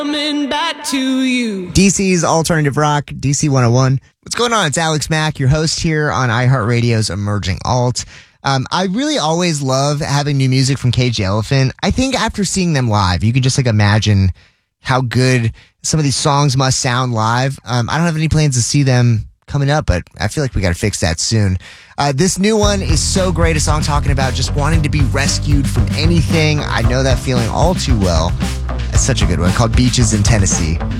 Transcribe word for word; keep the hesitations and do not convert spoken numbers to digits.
Coming back to you. D C's Alternative Rock, D C one oh one. What's going on? It's Alex Mack, your host here on iHeartRadio's Emerging Alt. Um, I really always love having new music from Cage the Elephant. I think after seeing them live, you can just like imagine how good some of these songs must sound live. Um, I don't have any plans to see them coming up, but I feel like we got to fix that soon. Uh, this new one is so great. A song talking about just wanting to be rescued from anything. I know that feeling all too well. It's such a good one, called Beaches in Tennessee.